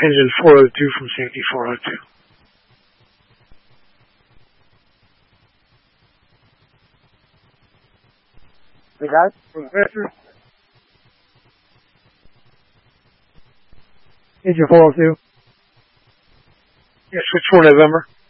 Engine 402 from Safety 402. Hey guys, Professor. Engine 402. Yeah, switch for November.